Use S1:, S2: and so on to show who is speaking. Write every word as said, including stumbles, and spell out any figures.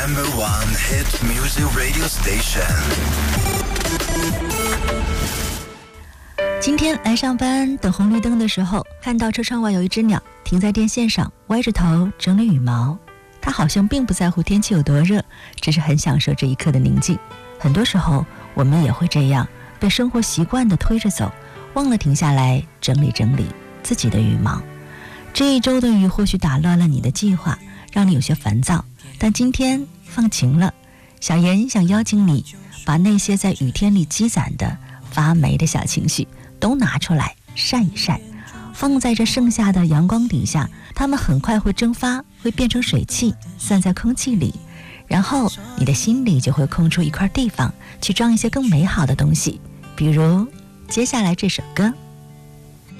S1: Number one hit music radio station。
S2: 今天来上班等红绿灯的时候，看到车窗外有一只鸟停在电线上，歪着头整理羽毛。它好像并不在乎天气有多热，只是很享受这一刻的宁静。很多时候我们也会这样，被生活习惯地推着走，忘了停下来整理整理自己的羽毛。这一周的雨或许打乱了你的计划，让你有些烦躁，但今天放晴了，小妍想邀请你把那些在雨天里积攒的发霉的小情绪都拿出来晒一晒，放在这盛夏的阳光底下，它们很快会蒸发，会变成水汽散在空气里，然后你的心里就会空出一块地方去装一些更美好的东西，比如接下来这首歌。